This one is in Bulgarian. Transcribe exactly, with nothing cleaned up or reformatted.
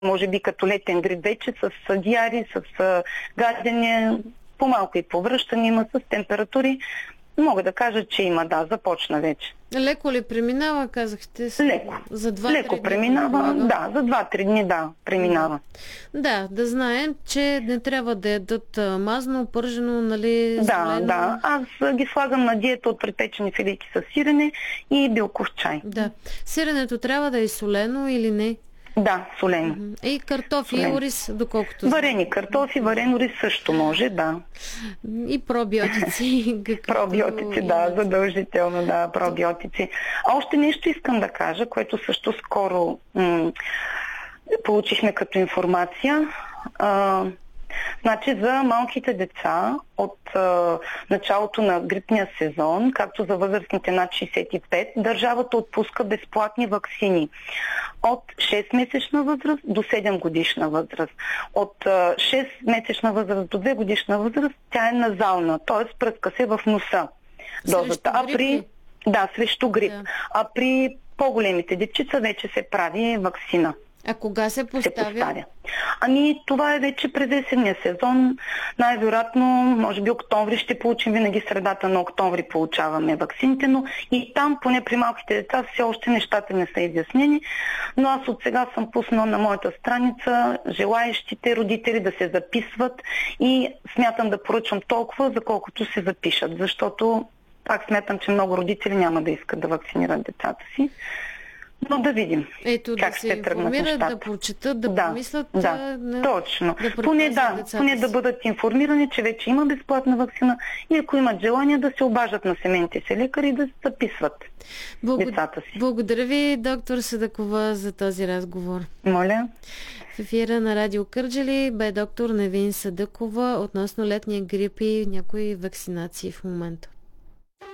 може би като летен грип вече, с диари, с гадене, по-малко и повръщане има, с температури. Мога да кажа, че има, да, започна вече. Леко ли преминава, казахте? Леко. За два, Леко преминава, дни, да, за два-три дни, да, преминава. Да, да знаем, че не трябва да ядат мазно, пържено, нали, Да, солено. да. Аз ги слагам на диета от препечени филийки с сирене и билков чай. Да. Сиренето трябва да е солено или не? Да, солено. И картофи, солено. И ориз, доколкото... Варени картофи, варен ориз също може, да. И пробиотици. Пробиотици, да, задължително, да, пробиотици. А още нещо искам да кажа, което също скоро м- получихме като информация. А, Значи за малките деца от а, началото на грипния сезон, както за възрастните над шейсет и пет, държавата отпуска безплатни ваксини от шест-месечна възраст до седем годишна възраст. От а, шест-месечна възраст до две годишна възраст тя е назална, т.е. пръска се в носа дозата. А при... Да, срещу грип. Да. А при по-големите дечица вече се прави ваксина. А кога се поставя? се поставя? Ами това е вече през есенния сезон. Най-вероятно, може би октомври ще получим, винаги средата на октомври получаваме ваксините, но и там, поне при малките деца, все още нещата не са изяснени. Но аз от сега съм пуснала на моята страница желаещите родители да се записват и смятам да поръчам толкова, за колкото се запишат, защото пак смятам, че много родители няма да искат да вакцинират децата си. Но да видим. Ето, как да ще се информират, да прочитат, да, да помислят. Да, да, точно. Да поне да, поне да бъдат информирани, че вече има безплатна ваксина и ако имат желание да се обаждат на семейните си лекари и да се записват Благо... децата си. Благодаря ви, доктор Садъкова, за този разговор. Моля. В ефира на Радио Кърджали бе доктор Невин Садъкова относно летния грип и някои вакцинации в момента.